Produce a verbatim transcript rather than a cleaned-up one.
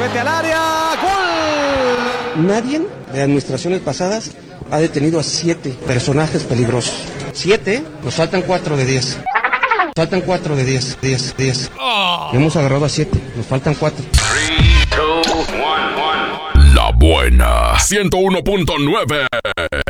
mete al área. ¡Gol! Nadie de administraciones pasadas ha detenido a siete personajes peligrosos. ¿Siete? Nos faltan cuatro de diez. Faltan cuatro de diez, diez, diez. Oh. Hemos agarrado a siete, nos faltan cuatro. tres, dos, uno, uno. La buena ciento uno punto nueve.